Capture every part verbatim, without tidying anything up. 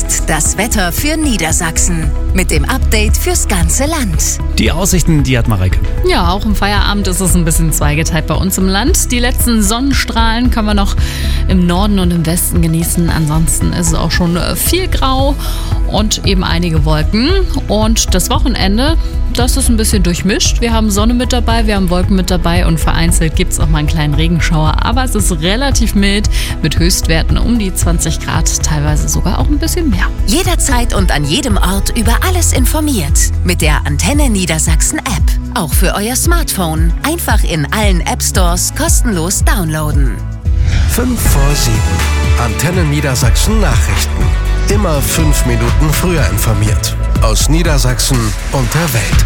Jetzt das Wetter für Niedersachsen mit dem Update fürs ganze Land. Die Aussichten, die hat Mareike. Ja, auch im Feierabend ist es ein bisschen zweigeteilt bei uns im Land. Die letzten Sonnenstrahlen können wir noch im Norden und im Westen genießen. Ansonsten ist es auch schon viel grau und eben einige Wolken. Und das Wochenende, das ist ein bisschen durchmischt. Wir haben Sonne mit dabei, wir haben Wolken mit dabei und vereinzelt gibt es auch mal einen kleinen Regenschauer. Aber es ist relativ mild mit Höchstwerten um die zwanzig Grad, teilweise sogar auch ein bisschen mehr. Jederzeit und an jedem Ort über alles informiert. Mit der Antenne Niedersachsen App. Auch für euer Smartphone. Einfach in allen App Stores kostenlos downloaden. fünf vor sieben. Antenne Niedersachsen Nachrichten. Immer fünf Minuten früher informiert. Aus Niedersachsen und der Welt.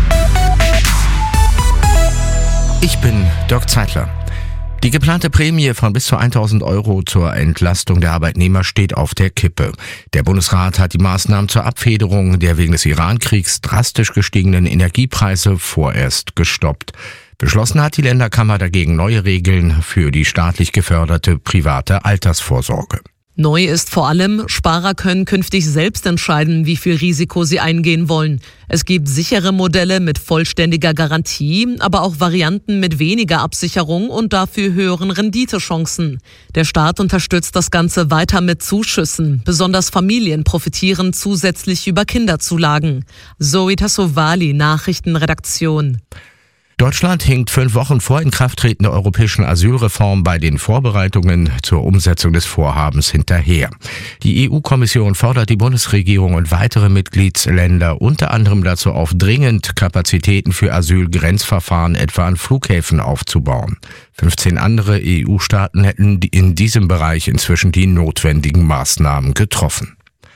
Ich bin Dirk Zeitler. Die geplante Prämie von bis zu tausend Euro zur Entlastung der Arbeitnehmer steht auf der Kippe. Der Bundesrat hat die Maßnahmen zur Abfederung der wegen des Iran-Kriegs drastisch gestiegenen Energiepreise vorerst gestoppt. Beschlossen hat die Länderkammer dagegen neue Regeln für die staatlich geförderte private Altersvorsorge. Neu ist vor allem, Sparer können künftig selbst entscheiden, wie viel Risiko sie eingehen wollen. Es gibt sichere Modelle mit vollständiger Garantie, aber auch Varianten mit weniger Absicherung und dafür höheren Renditechancen. Der Staat unterstützt das Ganze weiter mit Zuschüssen. Besonders Familien profitieren zusätzlich über Kinderzulagen. Zoe Tassovali, Nachrichtenredaktion. Deutschland hinkt fünf Wochen vor Inkrafttreten der europäischen Asylreform bei den Vorbereitungen zur Umsetzung des Vorhabens hinterher. Die E U-Kommission fordert die Bundesregierung und weitere Mitgliedsländer unter anderem dazu auf, dringend Kapazitäten für Asylgrenzverfahren etwa an Flughäfen aufzubauen. fünfzehn andere E U-Staaten hätten in diesem Bereich inzwischen die notwendigen Maßnahmen getroffen.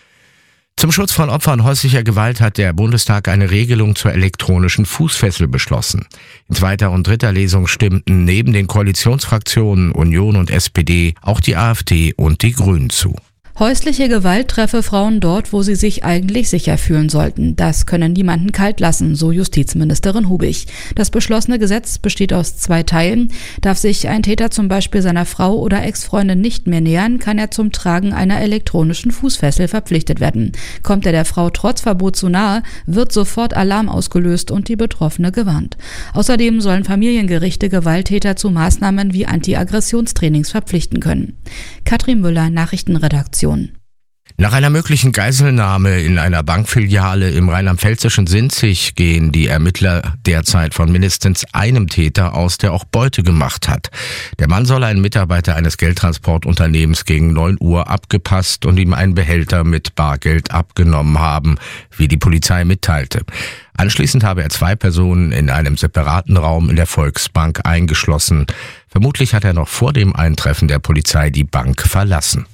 Zum Schutz von Opfern häuslicher Gewalt hat der Bundestag eine Regelung zur elektronischen Fußfessel beschlossen. In zweiter und dritter Lesung stimmten neben den Koalitionsfraktionen Union und S P D auch die AfD und die Grünen zu. Häusliche Gewalt treffe Frauen dort, wo sie sich eigentlich sicher fühlen sollten. Das könne niemanden kalt lassen, so Justizministerin Hubig. Das beschlossene Gesetz besteht aus zwei Teilen. Darf sich ein Täter zum Beispiel seiner Frau oder Ex-Freundin nicht mehr nähern, kann er zum Tragen einer elektronischen Fußfessel verpflichtet werden. Kommt er der Frau trotz Verbot zu nahe, wird sofort Alarm ausgelöst und die Betroffene gewarnt. Außerdem sollen Familiengerichte Gewalttäter zu Maßnahmen wie Anti-Aggressionstrainings verpflichten können. Katrin Müller, Nachrichtenredaktion. Nach einer möglichen Geiselnahme in einer Bankfiliale im rheinland-pfälzischen Sinzig gehen die Ermittler derzeit von mindestens einem Täter aus, der auch Beute gemacht hat. Der Mann soll einen Mitarbeiter eines Geldtransportunternehmens gegen neun Uhr abgepasst und ihm einen Behälter mit Bargeld abgenommen haben, wie die Polizei mitteilte. Anschließend habe er zwei Personen in einem separaten Raum in der Volksbank eingeschlossen. Vermutlich hat er noch vor dem Eintreffen der Polizei die Bank verlassen.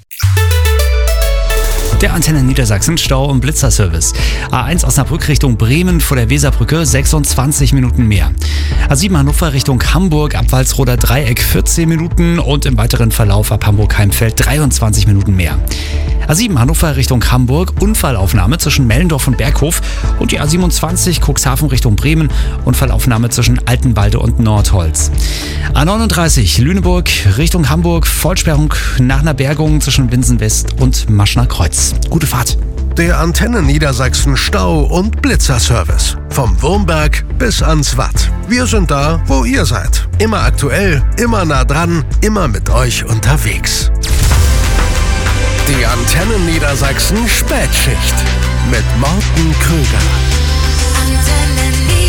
Der Antenne Niedersachsen Stau- und Blitzerservice. A eins Osnabrück Richtung Bremen vor der Weserbrücke sechsundzwanzig Minuten mehr. A sieben Hannover Richtung Hamburg ab Walsroder Dreieck vierzehn Minuten und im weiteren Verlauf ab Hamburg-Heimfeld dreiundzwanzig Minuten mehr. A sieben Hannover Richtung Hamburg, Unfallaufnahme zwischen Mellendorf und Berghof und die A siebenundzwanzig Cuxhaven Richtung Bremen, Unfallaufnahme zwischen Altenwalde und Nordholz. A neununddreißig Lüneburg Richtung Hamburg, Vollsperrung nach einer Bergung zwischen Winsen West und Maschner Kreuz. Gute Fahrt. Der Antenne Niedersachsen Stau- und Blitzerservice. Vom Wurmberg bis ans Watt. Wir sind da, wo ihr seid. Immer aktuell, immer nah dran, immer mit euch unterwegs. Die Antenne Niedersachsen Spätschicht mit Morten Krüger. Antenne Niedersachsen.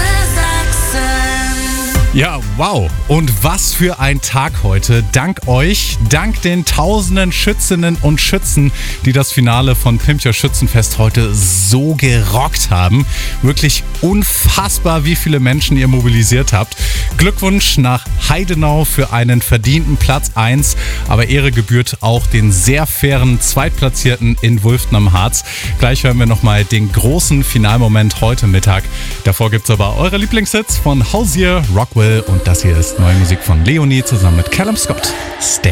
Ja, wow. Und was für ein Tag heute. Dank euch, dank den tausenden Schützinnen und Schützen, die das Finale von Pimpcher Schützenfest heute so gerockt haben. Wirklich unfassbar, wie viele Menschen ihr mobilisiert habt. Glückwunsch nach Heidenau für einen verdienten Platz eins. Aber Ehre gebührt auch den sehr fairen Zweitplatzierten in Wulften am Harz. Gleich hören wir nochmal den großen Finalmoment heute Mittag. Davor gibt's aber eure Lieblingshits von Hozier, Rockwell und das hier ist neue Musik von Leonie zusammen mit Callum Scott. Stay.